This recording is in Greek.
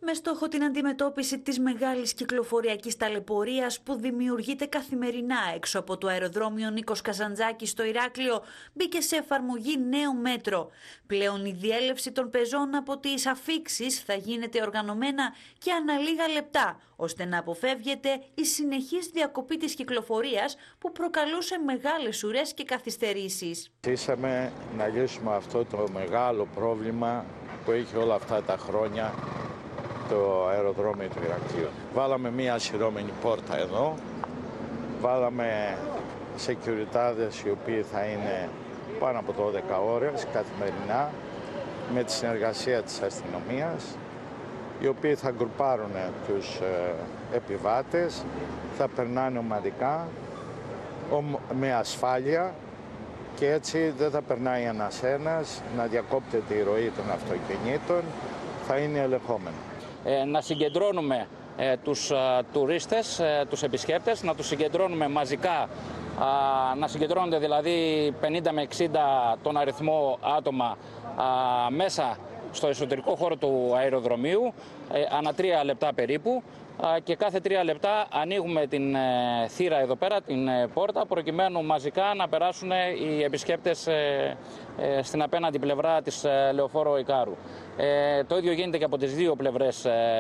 Με στόχο την αντιμετώπιση της μεγάλης κυκλοφοριακής ταλαιπωρίας που δημιουργείται καθημερινά έξω από το αεροδρόμιο Νίκος Καζαντζάκης στο Ηράκλειο, μπήκε σε εφαρμογή νέο μέτρο. Πλέον η διέλευση των πεζών από τις αφίξεις θα γίνεται οργανωμένα και ανά λίγα λεπτά, ώστε να αποφεύγεται η συνεχής διακοπή της κυκλοφορίας που προκαλούσε μεγάλες ουρές και καθυστερήσεις. Ζήσαμε να λύσουμε αυτό το μεγάλο πρόβλημα που έχει όλα αυτά τα χρόνια το αεροδρόμιο του Ηρακλείου. Βάλαμε μία ασυρώμενη πόρτα εδώ, βάλαμε σεκιουριτάδες οι οποίοι θα είναι πάνω από 12 ώρες καθημερινά με τη συνεργασία της αστυνομίας, οι οποίοι θα γκρουπάρουν τους επιβάτες, θα περνάνε ομαδικά, με ασφάλεια και έτσι δεν θα περνάει ένας, να διακόπτεται η ροή των αυτοκινήτων, θα είναι ελεγχόμενο. Να συγκεντρώνουμε τους τουρίστες, τους επισκέπτες, να τους συγκεντρώνουμε μαζικά, να συγκεντρώνονται δηλαδή 50 με 60 τον αριθμό άτομα μέσα στο εσωτερικό χώρο του αεροδρομίου, ανά 3 λεπτά περίπου, και κάθε 3 λεπτά ανοίγουμε την θύρα εδώ πέρα, την πόρτα, προκειμένου μαζικά να περάσουν οι επισκέπτες στην απέναντι πλευρά της λεωφόρου Ικάρου. Το ίδιο γίνεται και από τις δύο πλευρές